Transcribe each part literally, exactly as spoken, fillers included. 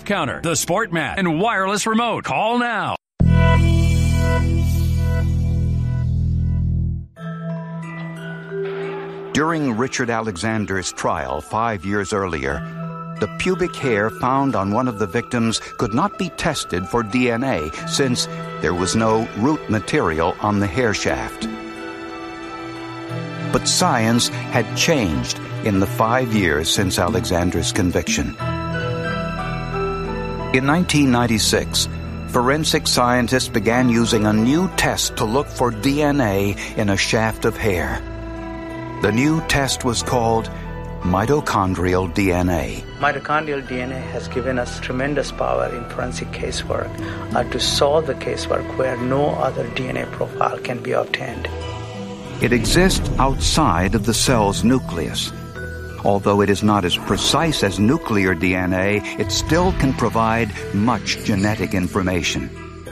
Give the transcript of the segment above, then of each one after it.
counter, the sport mat, and wireless remote. Call now. During Richard Alexander's trial five years earlier, the pubic hair found on one of the victims could not be tested for D N A since there was no root material on the hair shaft. But science had changed in the five years since Alexander's conviction. In nineteen ninety-six, forensic scientists began using a new test to look for D N A in a shaft of hair. The new test was called mitochondrial D N A. Mitochondrial D N A has given us tremendous power in forensic casework uh, to solve the casework where no other D N A profile can be obtained. It exists outside of the cell's nucleus. Although it is not as precise as nuclear D N A, it still can provide much genetic information.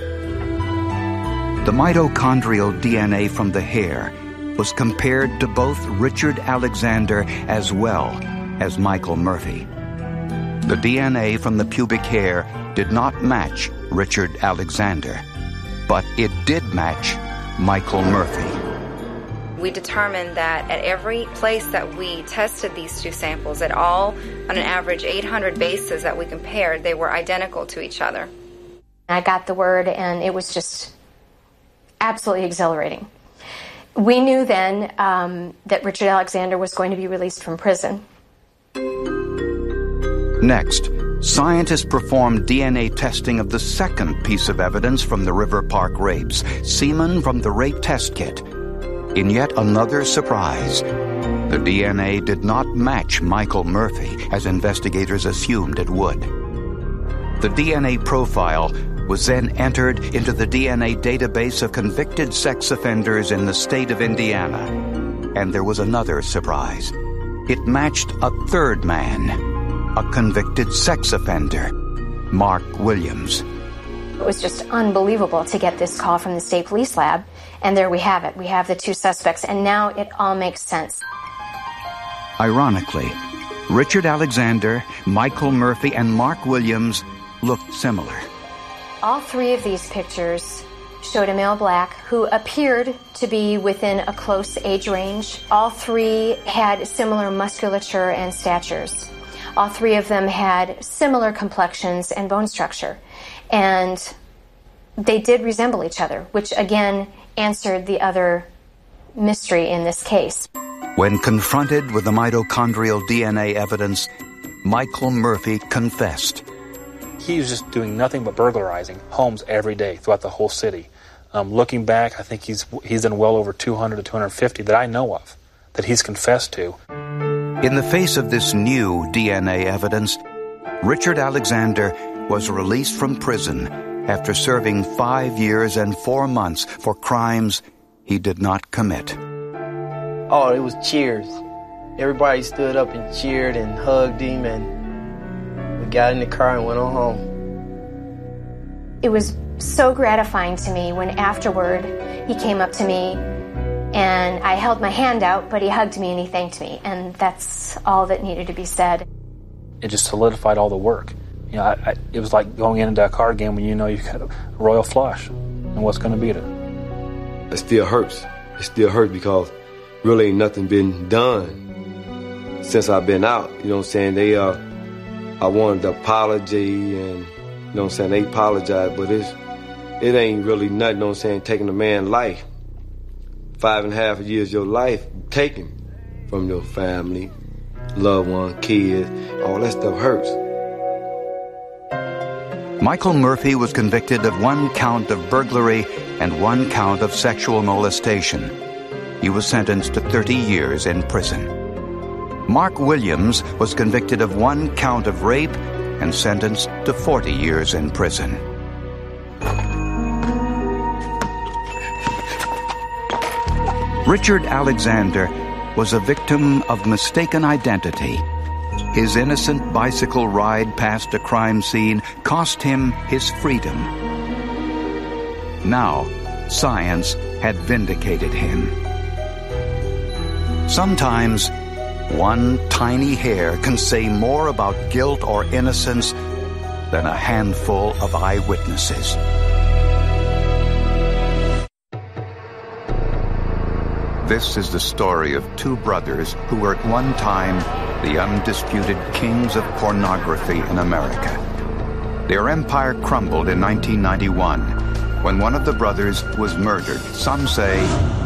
The mitochondrial D N A from the hair was compared to both Richard Alexander as well as Michael Murphy. The D N A from the pubic hair did not match Richard Alexander, but it did match Michael Murphy. We determined that at every place that we tested these two samples, at all, on an average eight hundred bases that we compared, they were identical to each other. I got the word, and it was just absolutely exhilarating. We knew then um, that Richard Alexander was going to be released from prison. Next, scientists performed D N A testing of the second piece of evidence from the River Park rapes, semen from the rape test kit. In yet another surprise, the D N A did not match Michael Murphy, as investigators assumed it would. The D N A profile was then entered into the D N A database of convicted sex offenders in the state of Indiana. And there was another surprise. It matched a third man, a convicted sex offender, Mark Williams. It was just unbelievable to get this call from the state police lab, and there we have it. We have the two suspects, and now it all makes sense. Ironically, Richard Alexander, Michael Murphy, and Mark Williams looked similar. All three of these pictures showed a male black who appeared to be within a close age range. All three had similar musculature and statures. All three of them had similar complexions and bone structure. And they did resemble each other, which again answered the other mystery in this case. When confronted with the mitochondrial D N A evidence, Michael Murphy confessed. He was just doing nothing but burglarizing homes every day throughout the whole city. Um, looking back, I think he's he's done well over two hundred to two hundred fifty that I know of, that he's confessed to. In the face of this new D N A evidence, Richard Alexander was released from prison after serving five years and four months for crimes he did not commit. Oh, it was cheers. Everybody stood up and cheered and hugged him, and we got in the car and went on home. It was so gratifying to me when afterward he came up to me and I held my hand out, but he hugged me and he thanked me, and that's all that needed to be said. It just solidified all the work. You know, I, I, it was like going into a card game when you know you've got a royal flush, and what's going to beat it? It still hurts. It still hurts because really ain't nothing been done since I've been out. You know what I'm saying? They, uh, I wanted the apology, and, you know what I'm saying, they apologized, but it's, it ain't really nothing, you know what I'm saying, taking a man's life. Five and a half years of your life taken from your family, loved one, kids, all that stuff hurts. Michael Murphy was convicted of one count of burglary and one count of sexual molestation. He was sentenced to thirty years in prison. Mark Williams was convicted of one count of rape and sentenced to forty years in prison. Richard Alexander was a victim of mistaken identity. His innocent bicycle ride past a crime scene cost him his freedom. Now, science had vindicated him. Sometimes, one tiny hair can say more about guilt or innocence than a handful of eyewitnesses. This is the story of two brothers who were at one time the undisputed kings of pornography in America. Their empire crumbled in nineteen ninety-one when one of the brothers was murdered, some say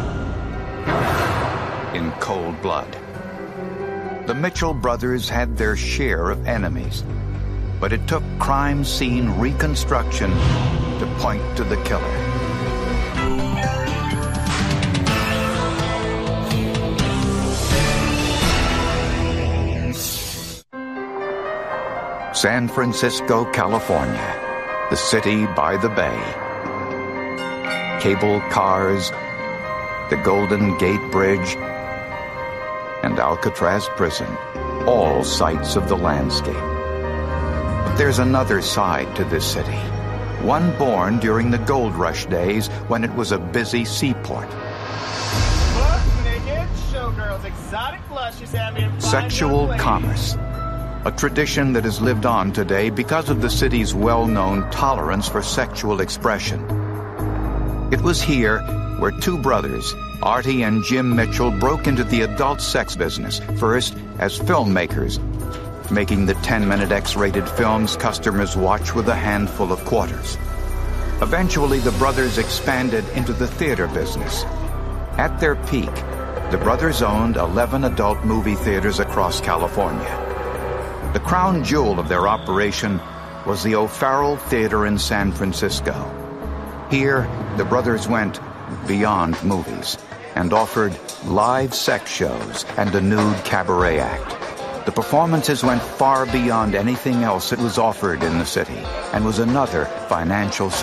in cold blood. The Mitchell brothers had their share of enemies, but it took crime scene reconstruction to point to the killer. San Francisco, California, the city by the bay. Cable cars, the Golden Gate Bridge, and Alcatraz Prison, all sights of the landscape. But there's another side to this city, one born during the gold rush days when it was a busy seaport. Sexual commerce, a tradition that has lived on today because of the city's well-known tolerance for sexual expression. It was here where two brothers, Artie and Jim Mitchell, broke into the adult sex business, first as filmmakers, making the ten-minute X-rated films customers watch with a handful of quarters. Eventually, the brothers expanded into the theater business. At their peak, the brothers owned eleven adult movie theaters across California. The crown jewel of their operation was the O'Farrell Theater in San Francisco. Here, the brothers went beyond movies and offered live sex shows and a nude cabaret act. The performances went far beyond anything else that was offered in the city and was another financial